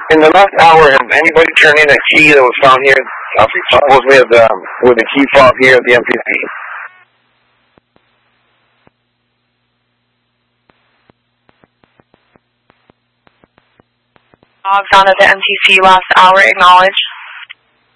In the last hour, has anybody turned in a key that was found here, supposedly with the key fob here at the MPC? Found at the MTC last hour, acknowledged.